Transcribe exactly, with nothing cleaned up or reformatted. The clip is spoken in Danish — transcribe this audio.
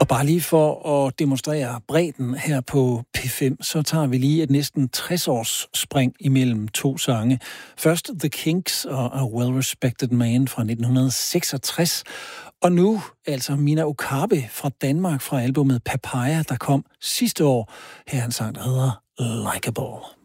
Og bare lige for at demonstrere bredden her på P fem, så tager vi lige et næsten tres års spring imellem to sange. Først The Kinks og A Well-Respected Man fra nitten seksogtres. Og nu altså Mina Okabe fra Danmark fra albumet Papaya, der kom sidste år. Her er en sang, der hedder Likeable.